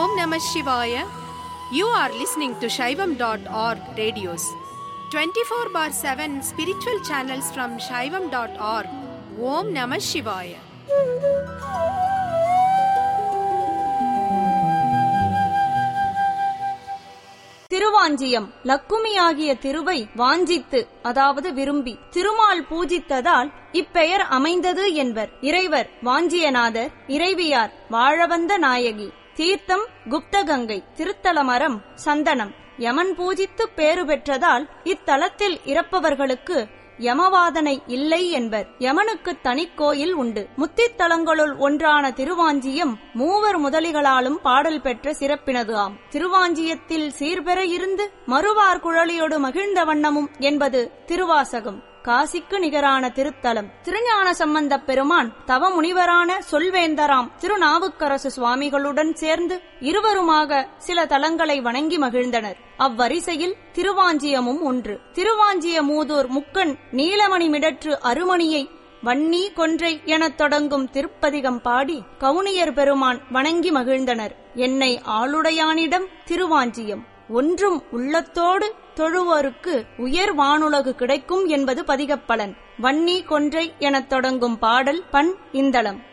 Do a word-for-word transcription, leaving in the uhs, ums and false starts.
Om Namah Shivaya. You are listening to Shaivam dot org radios. twenty-four bar seven spiritual channels from Shaivam dot org. Om Namah Shivaya. Thiruvanchiyam லக்குமியாகிய திருவை வாஞ்சித்து, அதாவது விரும்பி திருமால் பூஜித்ததால் இப்பெயர் அமைந்தது என்பர். இறைவர் வாஞ்சியநாதர், இறைவியார் வாழவந்த நாயகி. தீர்த்தம் குப்தகங்கை. திருத்தலமரம் சந்தனம். யமன் பூஜித்து பேறு பெற்றதால் இத்தலத்தில் இறப்பவர்களுக்கு யமவாதனை இல்லை என்பர். யமனுக்கு தனிக்கோயில் உண்டு. முத்தித்தலங்களுள் ஒன்றான திருவாஞ்சியம் மூவர் முதலிகளாலும் பாடல் பெற்ற சிறப்பினது ஆம். திருவாஞ்சியத்தில் சீர்பெற இருந்து மறுவார் குழலியோடு மகிழ்ந்த வண்ணமும் என்பது திருவாசகம். காசிக்கு நிகரான திருத்தலம். திருஞான சம்பந்தப் பெருமான் தவ முனிவரான சொல்வேந்தராம் திருநாவுக்கரசு சுவாமிகளுடன் சேர்ந்து இருவருமாக சில தலங்களை வணங்கி மகிழ்ந்தனர். அவ்வரிசையில் திருவாஞ்சியமும் ஒன்று. திருவாஞ்சிய மூதூர் முக்கண் நீலமணி மிடற்று அருமணியை வன்னி கொன்றை எனத் தொடங்கும் திருப்பதிகம் பாடி கவுனியர் பெருமான் வணங்கி மகிழ்ந்தனர். என்னை ஆளுடையானிடம் திருவாஞ்சியம் ஒன்றும் உள்ளத்தோடு தொழுவோருக்கு உயர் வானுலகு கிடைக்கும் என்பது பதிகப்பலன். வன்னி கொன்றை எனத் தொடங்கும் பாடல் பண் இந்தளம்.